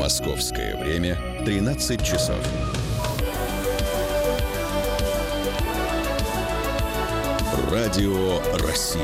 Московское время 13 часов. Радио России.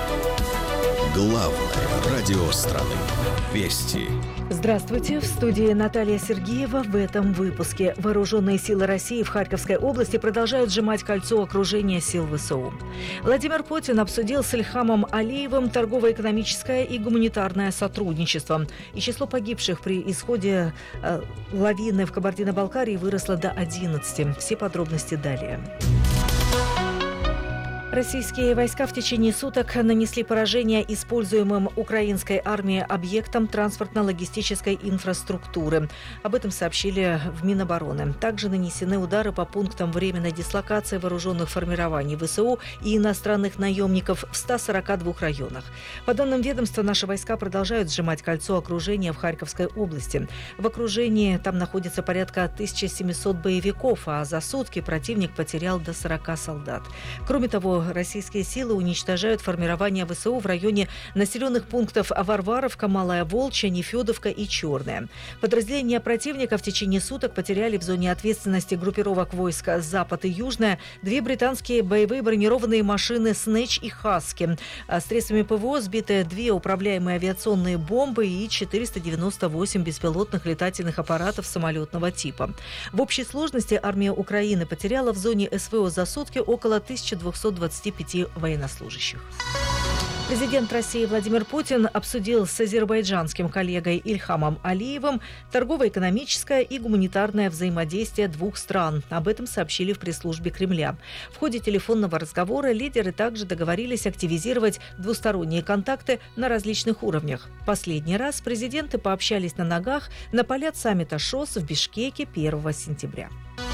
Главное радио страны. Вести. Здравствуйте. В студии Наталья Сергеева. В этом выпуске. Вооруженные силы России в Харьковской области продолжают сжимать кольцо окружения сил ВСУ. Владимир Путин обсудил с Ильхамом Алиевым торгово-экономическое и гуманитарное сотрудничество. И число погибших при исходе лавины в Кабардино-Балкарии выросло до 11. Все подробности далее. Российские войска в течение суток нанесли поражение используемым украинской армией объектам транспортно-логистической инфраструктуры. Об этом сообщили в Минобороны. Также нанесены удары по пунктам временной дислокации вооруженных формирований ВСУ и иностранных наемников в 142 районах. По данным ведомства, наши войска продолжают сжимать кольцо окружения в Харьковской области. В окружении там находится порядка 1700 боевиков, а за сутки противник потерял до 40 солдат. Кроме того, российские силы уничтожают формирование ВСУ в районе населенных пунктов Варваровка, Малая Волчья, Нефедовка и Черная. Подразделения противника в течение суток потеряли в зоне ответственности группировок войск «Запад» и «Южная» 2 британские боевые бронированные машины «Снэч» и «Хаски». Средствами ПВО сбиты 2 управляемые авиационные бомбы и 498 беспилотных летательных аппаратов самолетного типа. В общей сложности армия Украины потеряла в зоне СВО за сутки около 1225 военнослужащих. Президент России Владимир Путин обсудил с азербайджанским коллегой Ильхамом Алиевым торгово-экономическое и гуманитарное взаимодействие двух стран. Об этом сообщили в пресс-службе Кремля. В ходе телефонного разговора лидеры также договорились активизировать двусторонние контакты на различных уровнях. Последний раз президенты пообщались на ногах на полях саммита ШОС в Бишкеке 1 сентября.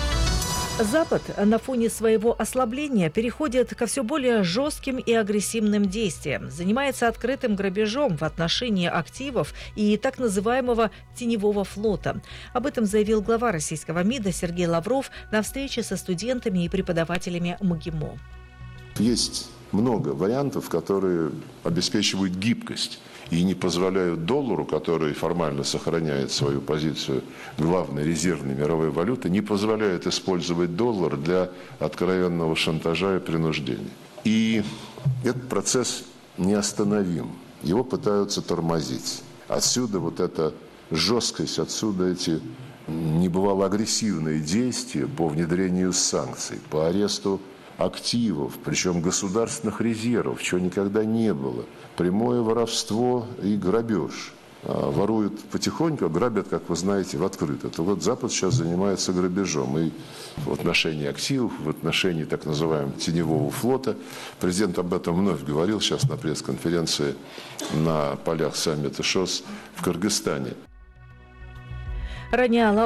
Запад на фоне своего ослабления переходит ко все более жестким и агрессивным действиям, занимается открытым грабежом в отношении активов и так называемого теневого флота. Об этом заявил глава российского МИДа Сергей Лавров на встрече со студентами и преподавателями МГИМО. Есть много вариантов, которые обеспечивают гибкость и не позволяют доллару, который формально сохраняет свою позицию главной резервной мировой валюты, не позволяет использовать доллар для откровенного шантажа и принуждения. И этот процесс неостановим. Его пытаются тормозить. Отсюда вот эта жесткость, отсюда эти небывало агрессивные действия по внедрению санкций, по аресту активов, причем государственных резервов, чего никогда не было. Прямое воровство и грабеж. Воруют потихоньку, а грабят, как вы знаете, в открытую. То вот Запад сейчас занимается грабежом. И в отношении активов, в отношении так называемого теневого флота. Президент об этом вновь говорил сейчас на пресс-конференции на полях саммита ШОС в Кыргызстане. Ранее